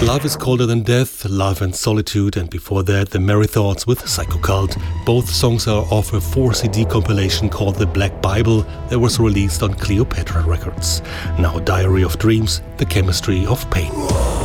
Love is Colder Than Death, Love and Solitude, and before that The Merry Thoughts with Psycho Cult. Both songs are off a 4-CD compilation called The Black Bible that was released on Cleopatra Records. Now Diary of Dreams, The Chemistry of Pain.